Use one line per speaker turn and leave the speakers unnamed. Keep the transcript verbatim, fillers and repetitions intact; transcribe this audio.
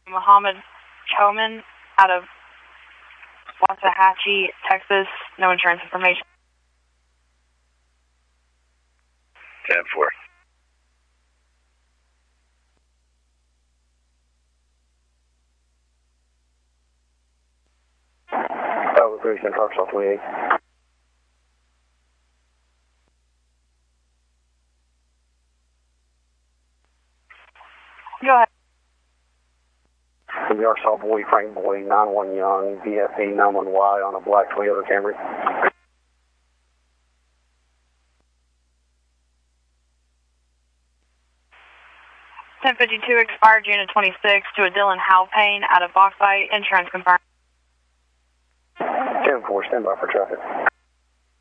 Muhammad Choman out of Waxahachie, Texas. No insurance information.
ten four. Over thirty-seven, Arkansas twenty-eight.
Go ahead.
The Arkansas boy, Frank Boy, nine one Young, V F A nine one Y on a black Toyota Camry.
ten fifty-two expired June of twenty-six to a Dylan Halpayne out of Bauxite. Insurance confirmed.
ten four, stand by for traffic.